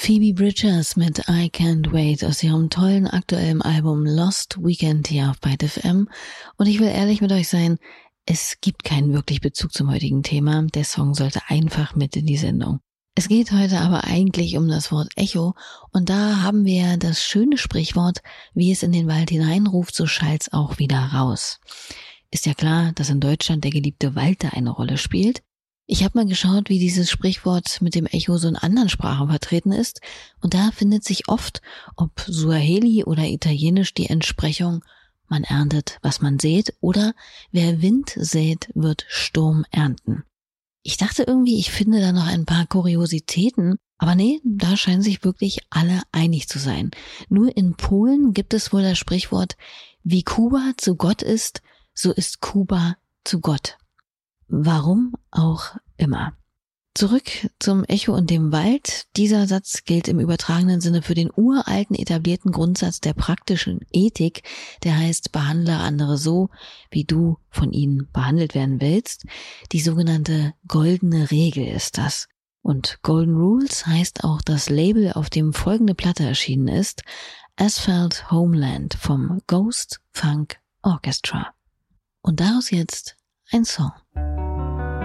Phoebe Bridgers mit I Can't Wait aus ihrem tollen aktuellen Album Lost Weekend hier auf Byte FM. Und ich will ehrlich mit euch sein, es gibt keinen wirklich Bezug zum heutigen Thema. Der Song sollte einfach mit in die Sendung. Es geht heute aber eigentlich um das Wort Echo und da haben wir das schöne Sprichwort, wie es in den Wald hineinruft, so schallt's auch wieder raus. Ist ja klar, dass in Deutschland der geliebte Wald da eine Rolle spielt. Ich habe mal geschaut, wie dieses Sprichwort mit dem Echo so in anderen Sprachen vertreten ist und da findet sich oft, ob Suaheli oder Italienisch, die Entsprechung man erntet, was man sät oder wer Wind sät, wird Sturm ernten. Ich dachte irgendwie, ich finde da noch ein paar Kuriositäten, aber nee, da scheinen sich wirklich alle einig zu sein. Nur in Polen gibt es wohl das Sprichwort, wie Kuba zu Gott ist, so ist Kuba zu Gott. Warum auch immer. Zurück zum Echo und dem Wald. Dieser Satz gilt im übertragenen Sinne für den uralten etablierten Grundsatz der praktischen Ethik, der heißt, behandle andere so, wie du von ihnen behandelt werden willst. Die sogenannte goldene Regel ist das. Und Golden Rules heißt auch das Label, auf dem folgende Platte erschienen ist, Asphalt Homeland vom Ghost Funk Orchestra. Und daraus jetzt ein Song.